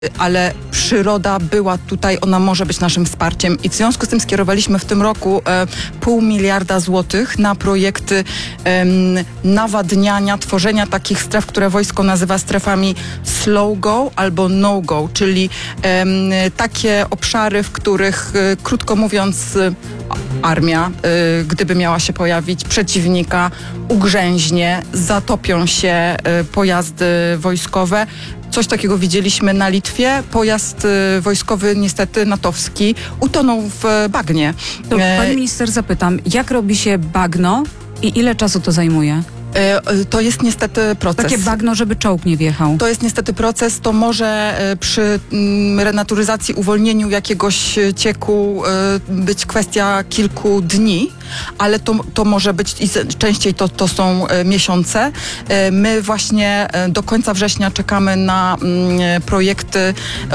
ale przyroda była tutaj, ona może być naszym wsparciem i w związku z tym skierowaliśmy w tym roku 0,5 miliarda złotych na projekty nawadniania, tworzenia takich stref, które wojsko nazywa strefami slow go albo no go, czyli takie obszary, w których krótko mówiąc armia, gdyby miała się pojawić, przeciwnika ugrzęźnie, zatopią się pojazdy wojskowe. Coś takiego widzieliśmy na Litwie. Pojazd wojskowy, niestety natowski, utonął w bagnie. To pani minister, zapytam, jak robi się bagno i ile czasu to zajmuje? To jest niestety proces. Takie bagno, żeby czołg nie wjechał. To jest niestety proces. To może przy renaturyzacji, uwolnieniu jakiegoś cieku być kwestia kilku dni, ale to może być i częściej to są miesiące. My właśnie do końca września czekamy na projekty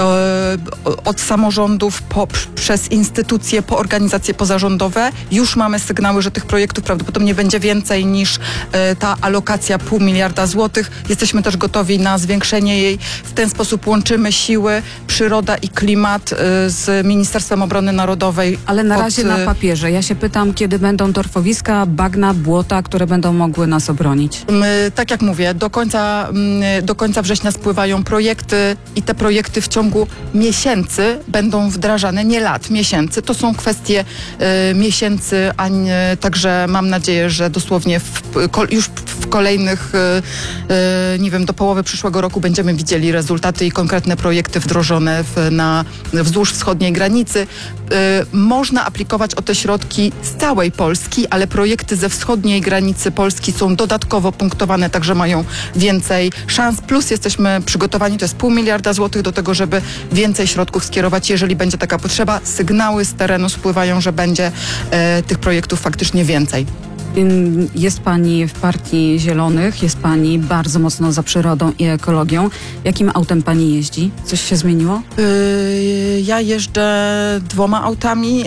od samorządów przez instytucje, po organizacje pozarządowe. Już mamy sygnały, że tych projektów prawdopodobnie będzie więcej niż ta alokacja 0,5 miliarda złotych. Jesteśmy też gotowi na zwiększenie jej. W ten sposób łączymy siły, przyroda i klimat z Ministerstwem Obrony Narodowej. Ale na razie na papierze. Ja się pytam, kiedy będą torfowiska, bagna, błota, które będą mogły nas obronić? Tak jak mówię, do końca września spływają projekty i te projekty w ciągu miesięcy będą wdrażane, nie lat, miesięcy. To są kwestie miesięcy, a także mam nadzieję, że dosłownie już w kolejnych, nie wiem, do połowy przyszłego roku będziemy widzieli rezultaty i konkretne projekty wdrożone wzdłuż wschodniej granicy. Można aplikować o te środki z całej Polski, ale projekty ze wschodniej granicy Polski są dodatkowo punktowane, także mają więcej szans. Plus jesteśmy przygotowani, to jest 0,5 miliarda złotych do tego, żeby więcej środków skierować, jeżeli będzie taka potrzeba. Sygnały z terenu spływają, że będzie tych projektów faktycznie więcej. Jest pani w Partii Zielonych, jest pani bardzo mocno za przyrodą i ekologią. Jakim autem pani jeździ? Coś się zmieniło? Ja jeżdżę 2 autami.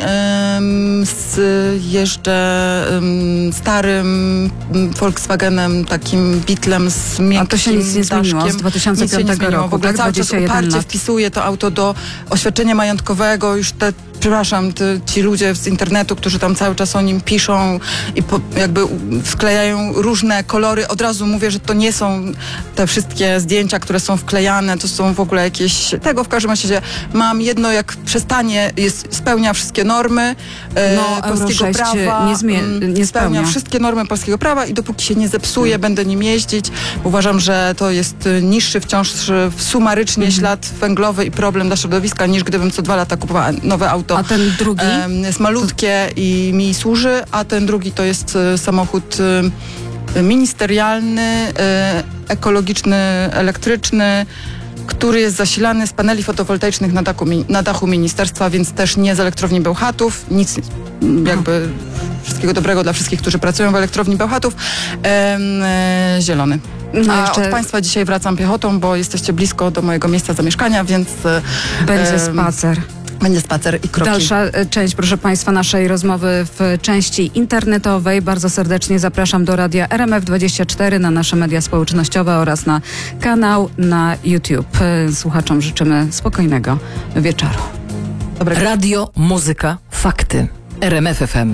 Jeżdżę starym Volkswagenem, takim Beetlem z miękkim A to się nic nie zmieniło daszkiem. z 2005 roku, w ogóle tak? cały czas 21 uparcie lat. wpisuję to auto do oświadczenia majątkowego. Już ci ludzie z internetu, którzy tam cały czas o nim piszą i jakby wklejają różne kolory. Od razu mówię, że to nie są te wszystkie zdjęcia, które są wklejane, to są w ogóle jakieś... Tego w każdym razie mam jedno, jak przestanie, spełnia wszystkie normy polskiego Euro 6 prawa. nie spełnia wszystkie normy polskiego prawa i dopóki się nie zepsuje, będę nim jeździć. Uważam, że to jest niższy wciąż sumarycznie ślad węglowy i problem dla środowiska, niż gdybym co 2 lata kupowała nowe auto. A ten drugi? Jest malutkie i mi służy, a ten drugi to jest samochód ministerialny, ekologiczny, elektryczny, który jest zasilany z paneli fotowoltaicznych na dachu ministerstwa, więc też nie z elektrowni Bełchatów. Nic, jakby wszystkiego dobrego dla wszystkich, którzy pracują w elektrowni Bełchatów. Zielony. A od państwa dzisiaj wracam piechotą, bo jesteście blisko do mojego miejsca zamieszkania, więc... Będzie spacer. Będzie spacer i kroki. Dalsza część, proszę państwa, naszej rozmowy w części internetowej. Bardzo serdecznie zapraszam do radia RMF24 na nasze media społecznościowe oraz na kanał na YouTube. Słuchaczom życzymy spokojnego wieczoru. Dobrego. Radio, muzyka, fakty. RMF FM.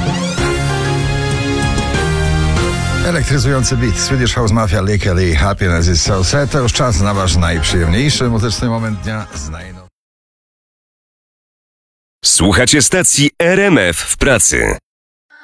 Elektryzujący beat. Swedish House Mafia, Legally Happiness is so sad. To już czas na wasz najprzyjemniejszy muzyczny moment dnia z Słuchacie stacji RMF w pracy.